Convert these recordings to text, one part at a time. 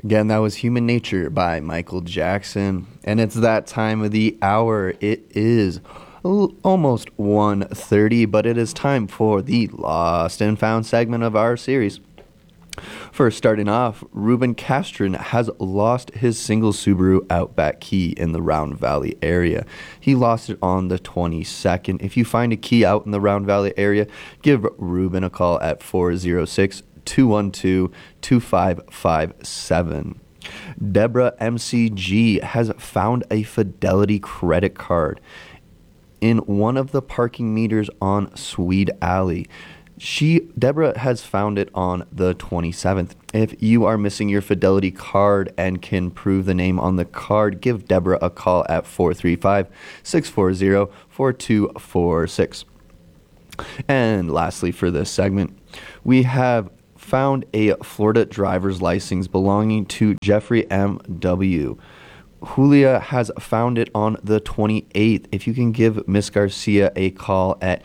Again, that was Human Nature by Michael Jackson. And it's that time of the hour. It is almost 1:30, but it is time for the Lost and Found segment of our series. First, starting off, Ruben Castron has lost his single Subaru Outback key in the Round Valley area. He lost it on the 22nd. If you find a key out in the Round Valley area, give Ruben a call at 406-212-2557. Deborah MCG has found a Fidelity credit card in one of the parking meters on Swede Alley. Deborah has found it on the 27th. If you are missing your Fidelity card and can prove the name on the card, give Deborah a call at 435-640-4246. And lastly, for this segment, we have found a Florida driver's license belonging to Jeffrey M.W. Julia has found it on the 28th. If you can give Miss Garcia a call at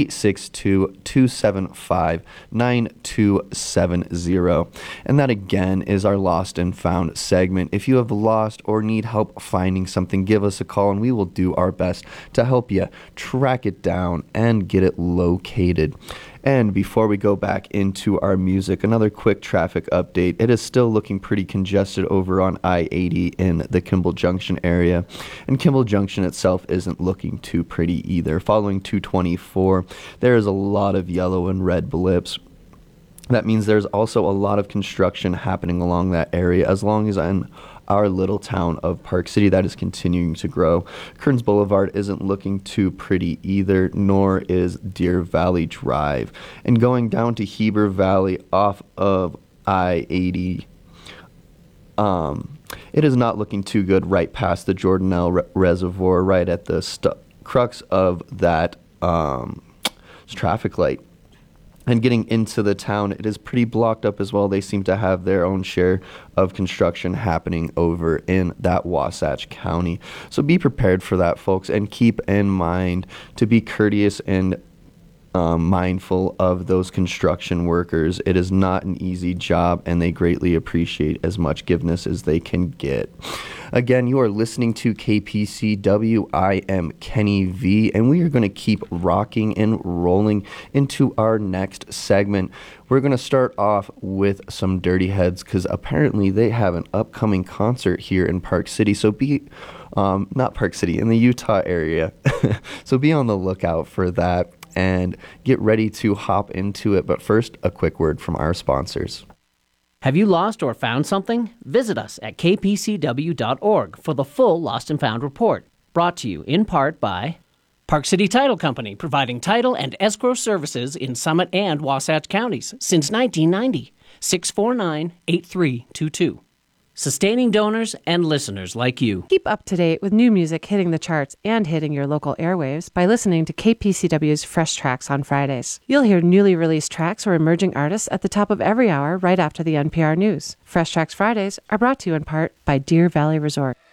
862-275-9270. And that again is our Lost and Found segment. If you have lost or need help finding something, give us a call and we will do our best to help you track it down and get it located. And before we go back into our music, another quick traffic update. It is still looking pretty congested over on I-80 in the Kimball Junction area. And Kimball Junction itself isn't looking too pretty either. Following 224, there is a lot of yellow and red blips. That means there's also a lot of construction happening along that area, as long as in our little town of Park City that is continuing to grow. Kearns Boulevard isn't looking too pretty either, nor is Deer Valley Drive. And going down to Heber Valley off of I-80, it is not looking too good right past the Jordanelle Reservoir, right at the crux of that traffic light. And getting into the town, it is pretty blocked up as well. They seem to have their own share of construction happening over in that Wasatch County. So be prepared for that, folks, and keep in mind to be courteous and mindful of those construction workers. It is not an easy job, and they greatly appreciate as much forgiveness as they can get. Again, you are listening to KPCW. I am Kenny V, and we are going to keep rocking and rolling into our next segment. We're going to start off with some Dirty Heads, because apparently they have an upcoming concert here in Park City. So not Park City, in the Utah area. So be on the lookout for that and get ready to hop into it. But first, a quick word from our sponsors. Have you lost or found something? Visit us at kpcw.org for the full Lost and Found report. Brought to you in part by Park City Title Company, providing title and escrow services in Summit and Wasatch counties since 1990. 649-8322. Sustaining donors and listeners like you. Keep up to date with new music hitting the charts and hitting your local airwaves by listening to KPCW's Fresh Tracks on Fridays. You'll hear newly released tracks or emerging artists at the top of every hour right after the NPR News. Fresh Tracks Fridays are brought to you in part by Deer Valley Resort.